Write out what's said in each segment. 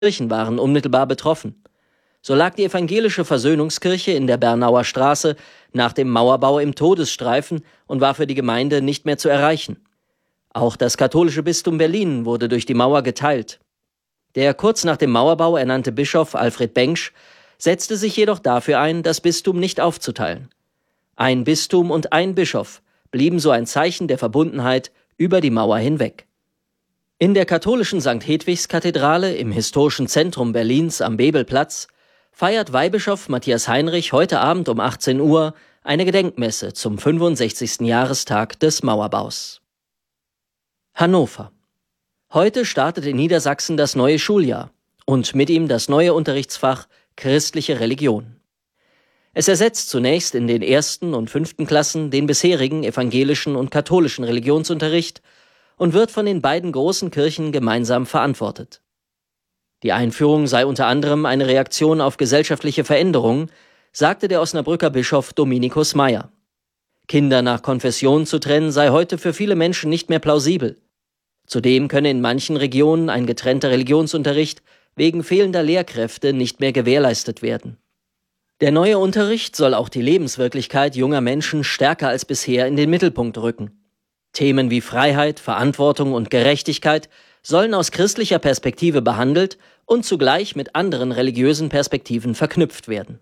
Kirchen waren unmittelbar betroffen. So lag die evangelische Versöhnungskirche in der Bernauer Straße nach dem Mauerbau im Todesstreifen und war für die Gemeinde nicht mehr zu erreichen. Auch das katholische Bistum Berlin wurde durch die Mauer geteilt. Der kurz nach dem Mauerbau ernannte Bischof Alfred Bengsch setzte sich jedoch dafür ein, das Bistum nicht aufzuteilen. Ein Bistum und ein Bischof blieben so ein Zeichen der Verbundenheit über die Mauer hinweg. In der katholischen St. Hedwigs-Kathedrale im historischen Zentrum Berlins am Bebelplatz feiert Weihbischof Matthias Heinrich heute Abend um 18 Uhr eine Gedenkmesse zum 65. Jahrestag des Mauerbaus. Hannover. Heute startet in Niedersachsen das neue Schuljahr und mit ihm das neue Unterrichtsfach Christliche Religion. Es ersetzt zunächst in den 1. und 5. Klassen den bisherigen evangelischen und katholischen Religionsunterricht und wird von den beiden großen Kirchen gemeinsam verantwortet. Die Einführung sei unter anderem eine Reaktion auf gesellschaftliche Veränderungen, sagte der Osnabrücker Bischof Dominikus Meyer. Kinder nach Konfession zu trennen sei heute für viele Menschen nicht mehr plausibel. Zudem könne in manchen Regionen ein getrennter Religionsunterricht wegen fehlender Lehrkräfte nicht mehr gewährleistet werden. Der neue Unterricht soll auch die Lebenswirklichkeit junger Menschen stärker als bisher in den Mittelpunkt rücken. Themen wie Freiheit, Verantwortung und Gerechtigkeit sollen aus christlicher Perspektive behandelt und zugleich mit anderen religiösen Perspektiven verknüpft werden.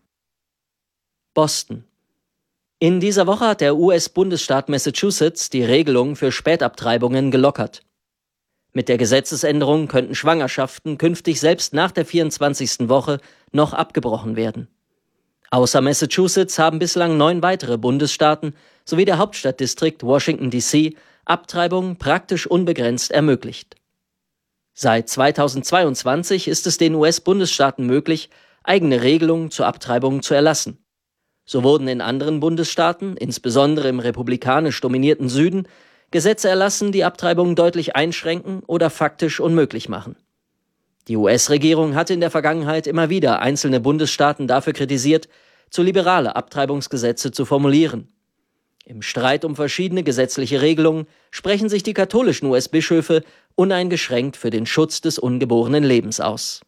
Boston. In dieser Woche hat der US-Bundesstaat Massachusetts die Regelung für Spätabtreibungen gelockert. Mit der Gesetzesänderung könnten Schwangerschaften künftig selbst nach der 24. Woche noch abgebrochen werden. Außer Massachusetts haben bislang 9 weitere Bundesstaaten sowie der Hauptstadtdistrikt Washington D.C. Abtreibungen praktisch unbegrenzt ermöglicht. Seit 2022 ist es den US-Bundesstaaten möglich, eigene Regelungen zur Abtreibung zu erlassen. So wurden in anderen Bundesstaaten, insbesondere im republikanisch dominierten Süden, Gesetze erlassen, die Abtreibungen deutlich einschränken oder faktisch unmöglich machen. Die US-Regierung hatte in der Vergangenheit immer wieder einzelne Bundesstaaten dafür kritisiert, zu liberale Abtreibungsgesetze zu formulieren. Im Streit um verschiedene gesetzliche Regelungen sprechen sich die katholischen US-Bischöfe uneingeschränkt für den Schutz des ungeborenen Lebens aus.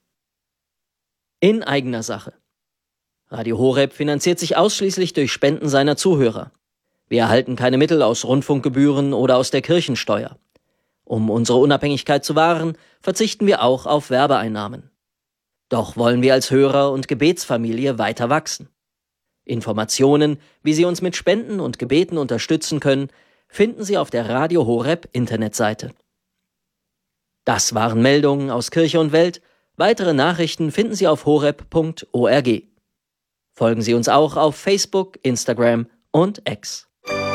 In eigener Sache. Radio Horeb finanziert sich ausschließlich durch Spenden seiner Zuhörer. Wir erhalten keine Mittel aus Rundfunkgebühren oder aus der Kirchensteuer. Um unsere Unabhängigkeit zu wahren, verzichten wir auch auf Werbeeinnahmen. Doch wollen wir als Hörer und Gebetsfamilie weiter wachsen. Informationen, wie Sie uns mit Spenden und Gebeten unterstützen können, finden Sie auf der Radio Horeb Internetseite. Das waren Meldungen aus Kirche und Welt. Weitere Nachrichten finden Sie auf horeb.org. Folgen Sie uns auch auf Facebook, Instagram und X.